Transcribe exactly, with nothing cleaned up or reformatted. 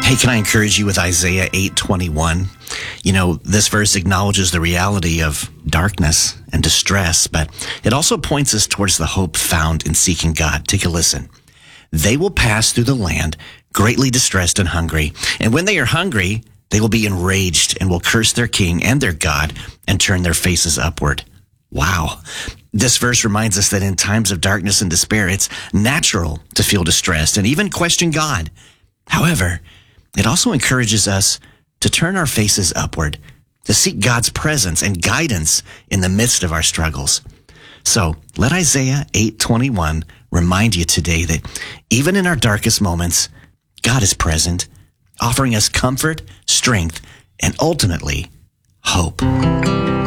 Hey, can I encourage you with Isaiah eight twenty-one? You know, this verse acknowledges the reality of darkness and distress, but it also points us towards the hope found in seeking God. Take a listen. They will pass through the land, greatly distressed and hungry. And when they are hungry, they will be enraged and will curse their king and their God and turn their faces upward. Wow. This verse reminds us that in times of darkness and despair, it's natural to feel distressed and even question God. However, it also encourages us to turn our faces upward, to seek God's presence and guidance in the midst of our struggles. So let Isaiah eight twenty-one remind you today that even in our darkest moments, God is present, offering us comfort, strength, and ultimately, hope.